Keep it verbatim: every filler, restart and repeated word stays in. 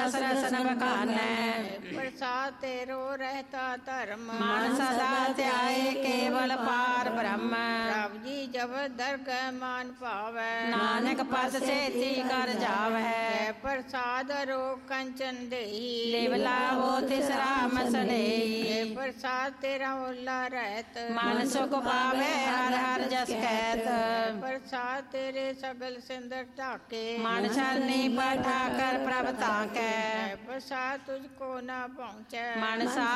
रस रसन बखानै। प्रसाद तेरो रहता धर्म मन सदा ध्याए केवल पार ब्रह्म। प्रभु जी जब दरगह मान पावै नानक पस सेती कर जावै। प्रसाद रोग कंचन देही लिव लावो तिस राम सनेही। प्रसाद तेरा ओला रहत मन सुख पावे हर हर जस कहत। प्रसाद तेरे सगल सिंदर ढाके मन सरनी पर ठाकर प्रभ ताकै। प्रसाद तुझको न पहुँचे मन सा